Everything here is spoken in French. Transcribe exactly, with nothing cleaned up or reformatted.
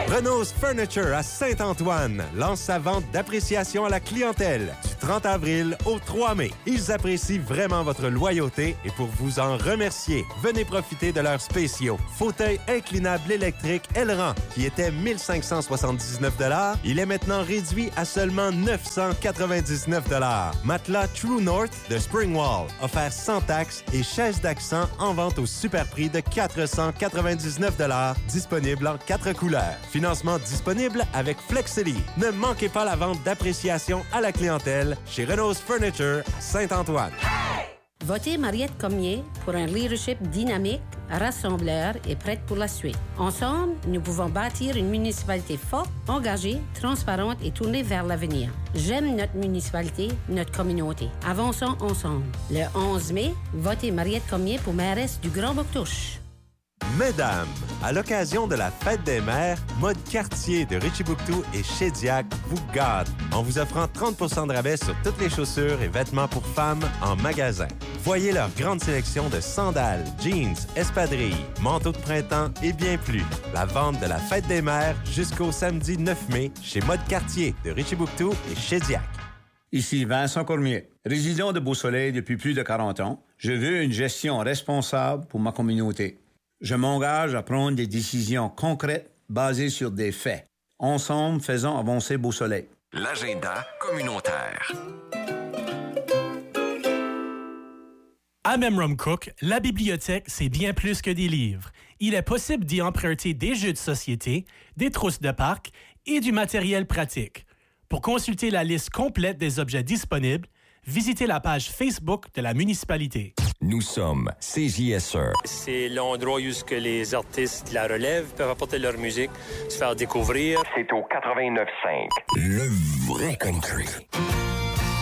Renault's Furniture à Saint-Antoine lance sa vente d'appréciation à la clientèle du trente avril au trois mai. Ils apprécient vraiment votre loyauté et pour vous en remercier, venez profiter de leurs spéciaux. Fauteuil inclinable électrique Elran, qui était mille cinq cent soixante-dix-neuf dollars, il est maintenant réduit à seulement neuf cent quatre-vingt-dix-neuf dollars. Matelas True North de Springwall, offert sans taxes et chaise d'accent en vente au super prix de quatre cent quatre-vingt-dix-neuf dollars, disponible en quatre couleurs. Financement disponible avec Flexily. Ne manquez pas la vente d'appréciation à la clientèle chez Renault's Furniture à Saint-Antoine. Votez Mariette Cormier pour un leadership dynamique, rassembleur et prête pour la suite. Ensemble, nous pouvons bâtir une municipalité forte, engagée, transparente et tournée vers l'avenir. J'aime notre municipalité, notre communauté. Avançons ensemble. Le onze mai, votez Mariette Cormier pour mairesse du Grand Bouctouche. Mesdames, à l'occasion de la Fête des Mères, Mode Quartier de Richibouctou et Shediac vous gâte en vous offrant trente pour cent de rabais sur toutes les chaussures et vêtements pour femmes en magasin. Voyez leur grande sélection de sandales, jeans, espadrilles, manteaux de printemps et bien plus. La vente de la Fête des Mères jusqu'au samedi neuf mai chez Mode Quartier de Richibouctou et Shediac. Ici Vincent Cormier, résident de Beau-Soleil depuis plus de quarante ans. Je veux une gestion responsable pour ma communauté. Je m'engage à prendre des décisions concrètes basées sur des faits. Ensemble, faisons avancer Beau-Soleil. L'agenda communautaire. À Memram Cook, la bibliothèque, c'est bien plus que des livres. Il est possible d'y emprunter des jeux de société, des trousses de parc et du matériel pratique. Pour consulter la liste complète des objets disponibles, visitez la page Facebook de la municipalité. Nous sommes C J S R. C'est l'endroit où que les artistes de la relève peuvent apporter leur musique, se faire découvrir. C'est au quatre-vingt-neuf cinq. Le vrai country.